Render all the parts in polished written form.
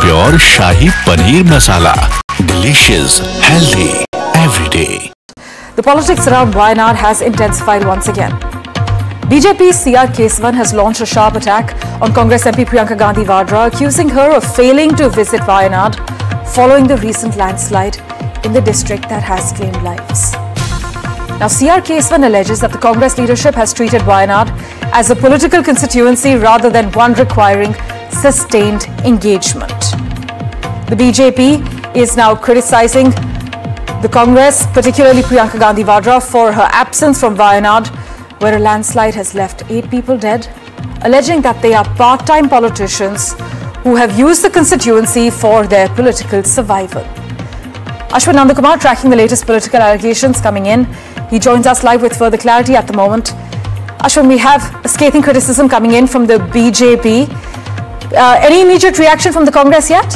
Pure Shahi Paneer Masala. Delicious, healthy, every day. The politics around Wayanad has intensified once again. BJP's C.R. Kesavan has launched a sharp attack on Congress MP Priyanka Gandhi Vadra, accusing her of failing to visit Wayanad following the recent landslide in the district that has claimed lives. Now, C.R. Kesavan alleges that the Congress leadership has treated Wayanad as a political constituency rather than one requiring sustained engagement. The BJP is now criticizing the Congress, particularly Priyanka Gandhi Vadra, for her absence from Wayanad, where a landslide has left 8 people dead, alleging that they are part-time politicians who have used the constituency for their political survival. Ashwin Nandakumar tracking the latest political allegations coming in. He joins us live with further clarity at the moment. Ashwin, we have a scathing criticism coming in from the BJP. Any immediate reaction from the Congress yet?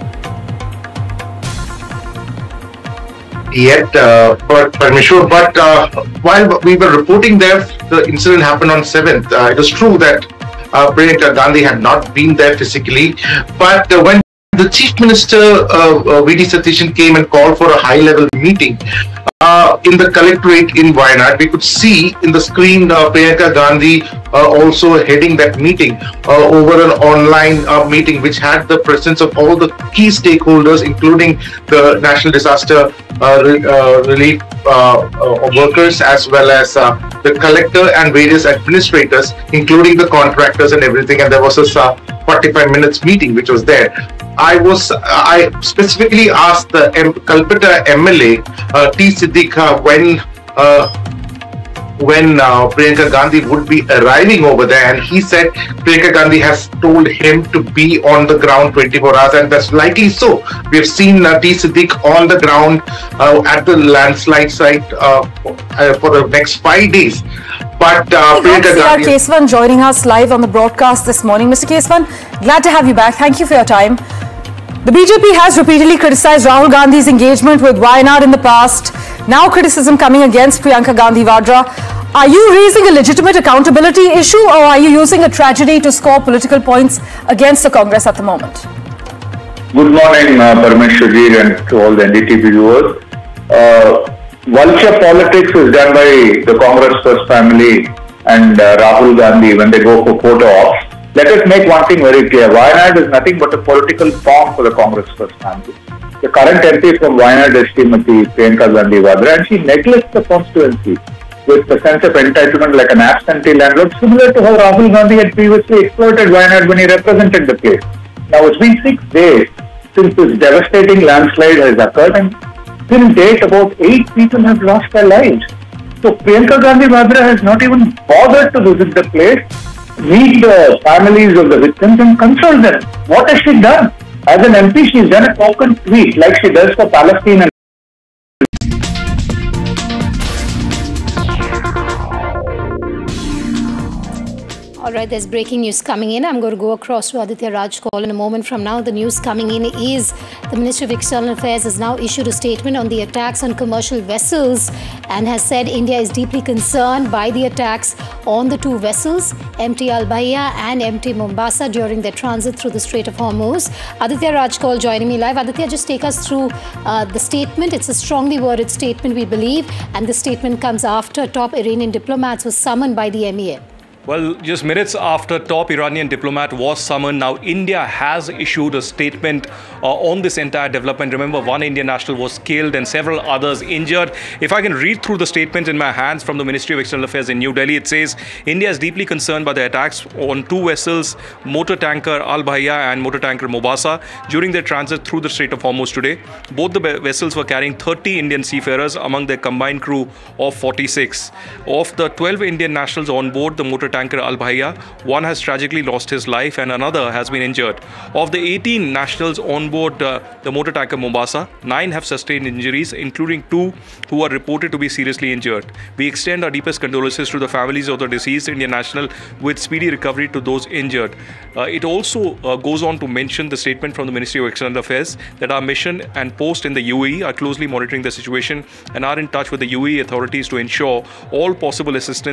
But while we were reporting there, the incident happened on 7th. It is true that Priyanka Gandhi had not been there physically, but when the Chief Minister V.D. Satishan came and called for a high-level meeting in the collectorate in Wayanad, we could see in the screen Priyanka Gandhi also heading that meeting over an online meeting which had the presence of all the key stakeholders, including the National Disaster Relief workers, as well as the collector and various administrators, including the contractors and everything. And there was a 45 minutes meeting which was there. I specifically asked the Kalpata MLA T. Siddique when Priyanka Gandhi would be arriving over there, and he said Priyanka Gandhi has told him to be on the ground 24 hours, and that's likely so. We have seen T. Siddique on the ground at the landslide site for the next 5 days. But Priyanka Gandhi... Kesavan joining us live on the broadcast this morning. Mr. Kesavan, glad to have you back. Thank you for your time. The BJP has repeatedly criticized Rahul Gandhi's engagement with Wayanad in the past. Now criticism coming against Priyanka Gandhi Vadra. Are you raising a legitimate accountability issue, or are you using a tragedy to score political points against the Congress at the moment? Good morning, Parameshwarji, and to all the NDTV viewers. Vulture politics is done by the Congress First Family and Rahul Gandhi when they go for photo ops. Let us make one thing very clear. Wayanad is nothing but a political pawn for the Congress First Family. The current MP from Wayanad is Srimati Priyanka Gandhi Vadra, and she neglects the constituency with the sense of entitlement like an absentee landlord, similar to how Rahul Gandhi had previously exploited Wayanad when he represented the place. Now it's been 6 days since this devastating landslide has occurred, and till date about 8 people have lost their lives. So Priyanka Gandhi Vadra has not even bothered to visit the place, meet the families of the victims and console them. What has she done? As an MP, she's done a token tweet like she does for Palestine and Alright, there's breaking news coming in. I'm going to go across to Aditya Raj call in a moment from now. The news coming in is the Ministry of External Affairs has now issued a statement on the attacks on commercial vessels and has said India is deeply concerned by the attacks on the 2 vessels, MT Al Bahia and MT Mombasa, during their transit through the Strait of Hormuz. Aditya Raj call joining me live. Aditya, just take us through the statement. It's a strongly worded statement, we believe, and the statement comes after top Iranian diplomats were summoned by the MEA. Well, just minutes after top Iranian diplomat was summoned, now India has issued a statement on this entire development. Remember, 1 Indian national was killed and several others injured. If I can read through the statement in my hands from the Ministry of External Affairs in New Delhi, it says, India is deeply concerned by the attacks on 2 vessels, motor tanker Al Bahia and motor tanker Mombasa, during their transit through the Strait of Hormuz today. Both the vessels were carrying 30 Indian seafarers among their combined crew of 46. Of the 12 Indian nationals on board the motor tanker Al Bahia, 1 has tragically lost his life and another has been injured. Of the 18 nationals on board the motor tanker Mombasa, 9 have sustained injuries, including 2 who are reported to be seriously injured. We extend our deepest condolences to the families of the deceased Indian national with speedy recovery to those injured. It also goes on to mention the statement from the Ministry of External Affairs that our mission and post in the UAE are closely monitoring the situation and are in touch with the UAE authorities to ensure all possible assistance